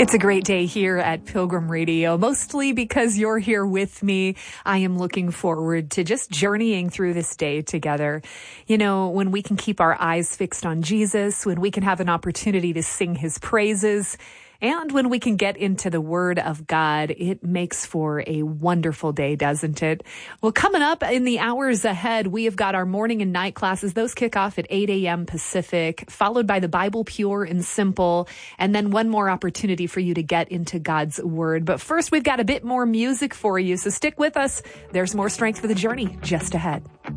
It's a great day here at Pilgrim Radio, mostly because you're here with me. I am looking forward to just journeying through this day together. You know, when we can keep our eyes fixed on Jesus, when we can have an opportunity to sing his praises, and when we can get into the Word of God, it makes for a wonderful day, doesn't it? Well, coming up in the hours ahead, we have got our morning and night classes. Those kick off at 8 a.m. Pacific, followed by the Bible Pure and Simple, and then one more opportunity for you to get into God's Word. But first, we've got a bit more music for you, so stick with us. There's more Strength for the Journey just ahead.